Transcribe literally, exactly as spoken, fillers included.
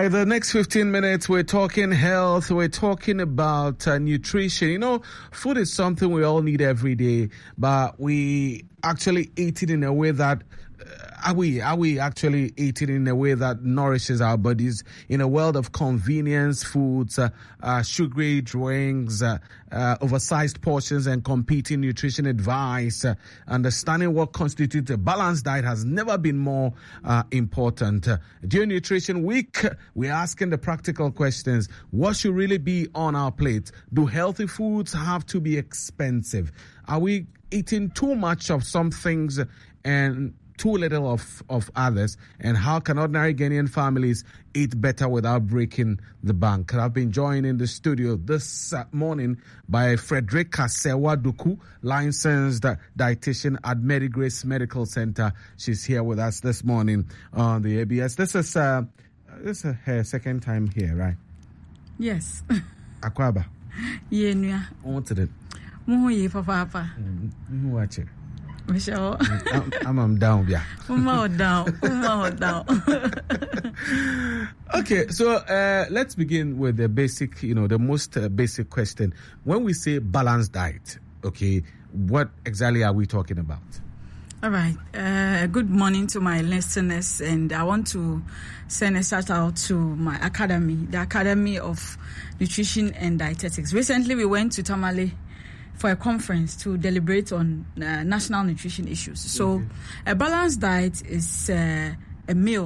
right, the next fifteen minutes, we're talking health, we're talking about uh, nutrition. You know, food is something we all need every day, but we actually eat it in a way that Are we are we actually eating in a way that nourishes our bodies in a world of convenience foods, uh, uh, sugary drinks, uh, uh, oversized portions, and competing nutrition advice? Uh, understanding what constitutes a balanced diet has never been more uh, important. Uh, during Nutrition Week, we're asking the practical questions. What should really be on our plate? Do healthy foods have to be expensive? Are we eating too much of some things and too little of, of others? And how can ordinary Ghanaian families eat better without breaking the bank? I've been joined in the studio this morning by Frederica Sewaduku, licensed dietitian at Medigrace Medical Center. She's here with us this morning on the A B S. This is uh, this is her second time here, right? Yes. Akwaba. Yeah, yeah. What did it? Muye papa. Who watch it? Michelle. I'm, I'm, I'm down, yeah. I'm down. I'm down. Okay, so uh, let's begin with the basic, you know, the most uh, basic question. When we say balanced diet, okay, what exactly are we talking about? All right. Uh, good morning to my listeners, and I want to send a shout out to my academy, the Academy of Nutrition and Dietetics. Recently, we went to Tamale for a conference to deliberate on uh, national nutrition issues. So, okay. A balanced diet is uh, a meal